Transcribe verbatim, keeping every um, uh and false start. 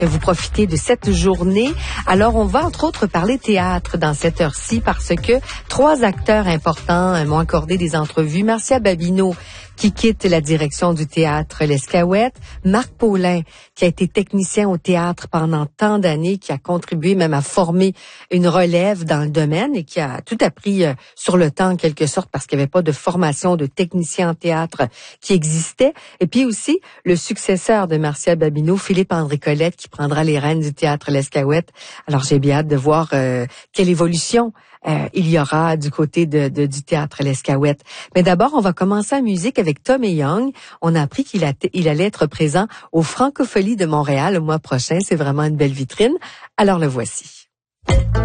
vous profitez de cette journée. Alors, on va entre autres parler théâtre dans cette heure-ci parce que trois acteurs importants m'ont accordé des entrevues. Marcia Babineau, qui quitte la direction du théâtre L'Escaouette. Marc Paulin, qui a été technicien au théâtre pendant tant d'années, qui a contribué même à former une relève dans le domaine et qui a tout appris euh, sur le temps en quelque sorte parce qu'il n'y avait pas de formation de technicien en théâtre qui existait. Et puis aussi le successeur de Marcia Babineau, Philippe André Colette, qui prendra les rênes du théâtre L'Escaouette. Alors j'ai bien hâte de voir euh, quelle évolution euh, il y aura du côté de, de, du théâtre L'Escaouette. Mais d'abord, on va commencer en musique avec Tom et Young. On a appris qu'il a il allait être présent au Francopholies de Montréal le mois prochain. C'est vraiment une belle vitrine. Alors le voici.